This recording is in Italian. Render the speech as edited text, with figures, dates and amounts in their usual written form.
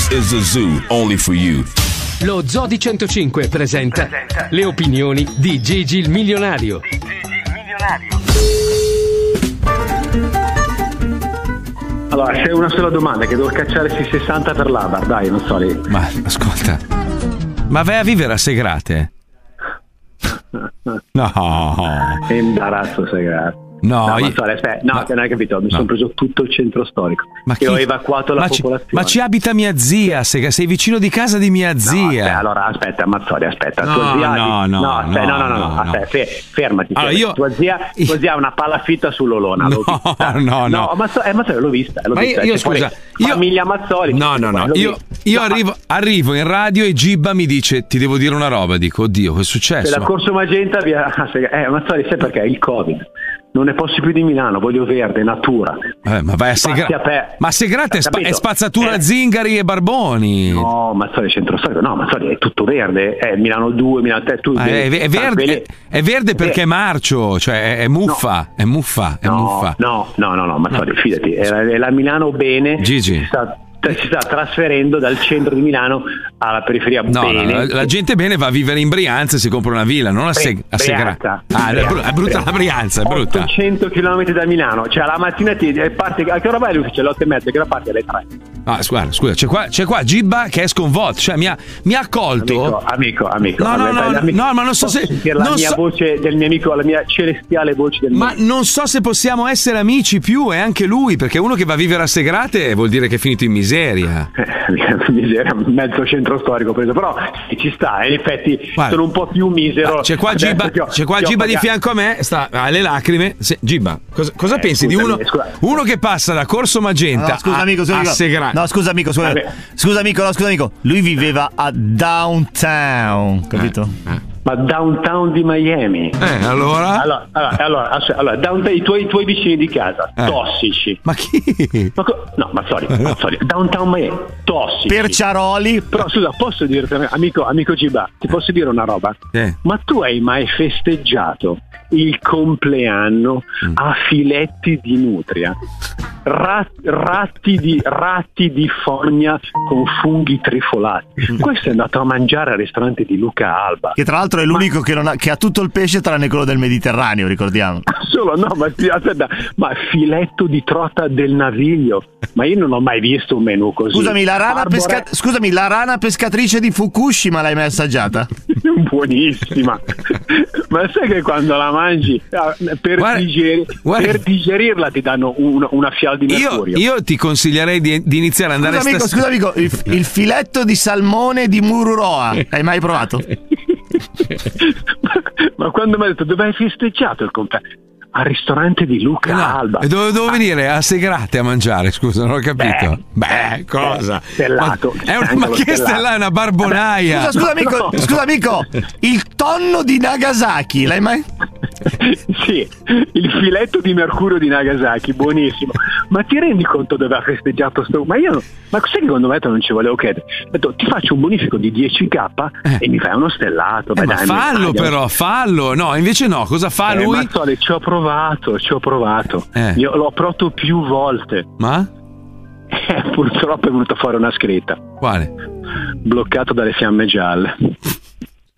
This is a zoo only for you. Lo Zoo di 105 presenta le opinioni di Gigi il milionario. Allora, c'è una sola domanda, che devo cacciare sui 60 per l'Abar, dai, non so lì. Ma ascolta, ma vai a vivere a Segrate? No. Che imbarazzo Segrate. No, ma aspetta, non hai capito, mi sono preso tutto il centro storico. E ho evacuato la popolazione. Ma ci abita mia zia, sei vicino di casa di mia zia. Allora, aspetta, Mazzoli, aspetta. Tua zia fermati. Allora, tua zia ha una palafitta sull'Olona. No, Mazzoli, l'ho vista. Io scusa, famiglia Mazzoli. No. Io arrivo in radio e Gibba mi dice: ti devo dire una roba. Dico, oddio, che è successo? Se la Corso Magenta Mazzoli, sai perché? Il Covid. Non ne posso più di Milano, voglio verde, natura. Ma vai a Segrate. Ma Segrate è spazzatura Zingari e Barboni. No, Mazzoli è centro storico. No, Mazzoli è tutto verde. È Milano 2, Milano 3. È verde perché è marcio, cioè è muffa. No. È muffa. No, Mazzoli, fidati. È la Milano bene. Gigi. Si sta trasferendo dal centro di Milano alla periferia. Bene. La gente bene va a vivere in Brianza e si compra una villa, non a Segrate. È brutta la Brianza, è brutta. 800 km da Milano, cioè la mattina parte, a che ora vai lui? C'è le 8:30, che ora parte alle 3. Scusa, c'è qua Gibba che è sconvolto, cioè mi ha accolto. Amico. No, ma non so se la mia voce del mio amico, la mia celestiale voce del mio amico. Ma non so se possiamo essere amici più, e anche lui, perché uno che va a vivere a Segrate vuol dire che è finito in miseria. Mezzo centro storico preso, però ci sta, in effetti. Guarda, sono un po' più misero. C'è qua Gibba di fianco a me, sta alle lacrime. Gibba, cosa pensi di uno che passa da Corso Magenta a Segrate? No, scusa amico. Lui viveva a Downtown, capito? Ma downtown di Miami. Allora, downtown, i tuoi vicini di casa, tossici. Ma chi? Mazzoli, downtown Miami, tossici. Perciaroli. Però scusa, posso dirti, amico Giba, ti posso dire una roba? Ma tu hai mai festeggiato il compleanno a filetti di nutria, ratti di fogna con funghi trifolati? Questo è andato a mangiare al ristorante di Luca Alba, che tra l'altro è l'unico che ha tutto il pesce tranne quello del Mediterraneo, ricordiamo. Ma filetto di trota del Naviglio, ma io non ho mai visto un menù così. Scusami, la rana pescatrice di Fukushima l'hai mai assaggiata? Buonissima. Ma sai che quando la mangi per digerirla ti danno una fiala di mercurio? Io ti consiglierei di iniziare ad andare Scusa amico, il filetto di salmone di Mururoa hai mai provato? ma quando mi ha detto dove hai festeggiato il compleanno? Al ristorante di Luca Alba. E devo venire a Segrate a mangiare? Scusa, non ho capito. Cosa? Stellato. Ma che stellato? È una barbonaia. Scusa amico, il tonno di Nagasaki l'hai mai? Sì, il filetto di mercurio di Nagasaki, buonissimo. Ma ti rendi conto dove ha festeggiato ma sai che quando non ci volevo credere? Ho detto, ti faccio un bonifico di 10.000 e mi fai uno stellato. Ma fallo. No, invece no, cosa fa lui? Mazzoli, ci ho provato. Io l'ho provato più volte. Ma? Purtroppo è venuta fuori una scritta. Quale? Bloccato dalle fiamme gialle.